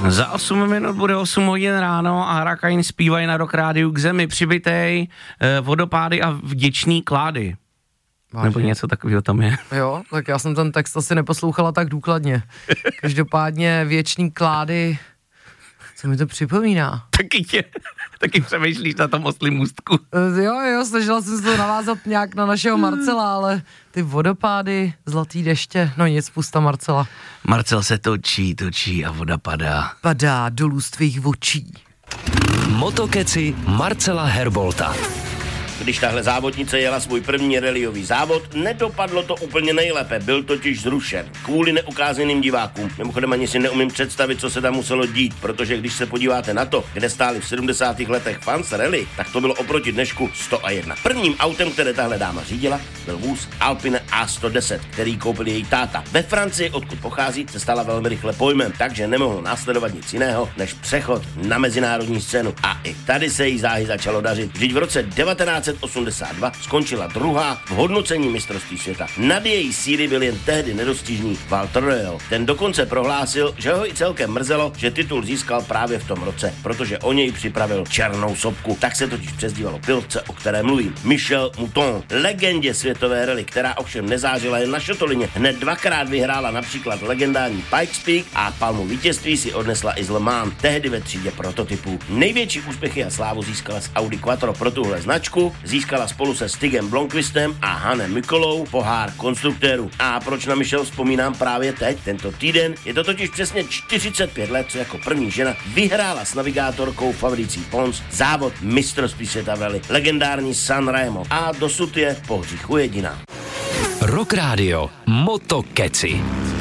Za 8 minut bude 8 hodin ráno a Hurricane zpívají na Rock Rádiu K zemi přibitej, vodopády a vděčný klády. Vážně? Nebo něco takového tam je. Jo, tak já jsem ten text asi neposlouchala tak důkladně. Každopádně věčný klády, co mi to připomíná? Taky přemýšlíš na tom oslím můstku. Jo, snažila jsem se to navázat nějak na našeho Marcela, ale ty vodopády, zlatý deště, no nic, pusta Marcela. Marcel se točí a voda padá. Padá dolů z tvých očí. Motokeci Marcela Herbolta. Když tahle závodnice jela svůj první rallyový závod, nedopadlo to úplně nejlépe, byl totiž zrušen. Kvůli neukázaným divákům. Mimochodem ani si neumím představit, co se tam muselo dít, protože když se podíváte na to, kde stáli v 70. letech fans rally, tak to bylo oproti dnešku 101. Prvním autem, které tahle dáma řídila, byl vůz Alpine A110, který koupil její táta. Ve Francii, odkud pochází, se stala velmi rychle pojmem, takže nemohlo následovat nic jiného, než přechod na mezinárodní scénu. A i tady se jí záhy začalo dařit. Vždyť v roce 1982 skončila druhá v hodnocení mistrovství světa. Nad její síly byl jen tehdy nedostižný Walter Röhrl. Ten dokonce prohlásil, že ho i celkem mrzelo, že titul získal právě v tom roce, protože o něj připravil černou sopku. Tak se totiž přezdívalo pilotce, o které mluvím. Michel Mouton, legendě světové rally, která ovšem nezářila jen na šotolině. Hned dvakrát vyhrála například legendární Pikes Peak a palmu vítězství si odnesla i z Le Mans, tehdy ve třídě prototypů. Největší úspěchy a slávu získala s Audi Quattro pro tuhle značku, získala spolu se Stigem Blomqvistem a Hanem Mikolou pohár konstruktérů. A proč na Michelle vzpomínám právě teď, tento týden? Je to totiž přesně 45 let, co jako první žena vyhrála s navigátorkou Fabricí Pons závod mistrovství světa v rally, legendární San Remo, a dosud je po hříchu jediná. Rock Radio Motokeci.